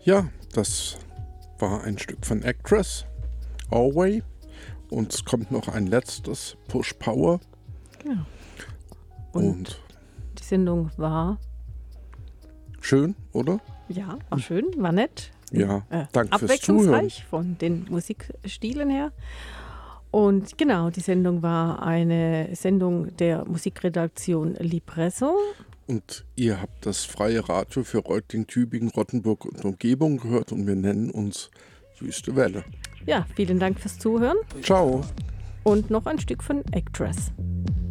Ja, das war ein Stück von Actress, Always. Und es kommt noch ein letztes, Push Power. Genau. Und die Sendung war schön, oder? Ja, war schön, war nett. Ja, danke fürs Zuhören. Abwechslungsreich von den Musikstilen her. Und genau, die Sendung war eine Sendung der Musikredaktion Lipresso. Und ihr habt das freie Radio für Reutlingen, Tübingen, Rottenburg und Umgebung gehört und wir nennen uns Wüste Welle. Ja, vielen Dank fürs Zuhören. Ciao. Und noch ein Stück von Actress.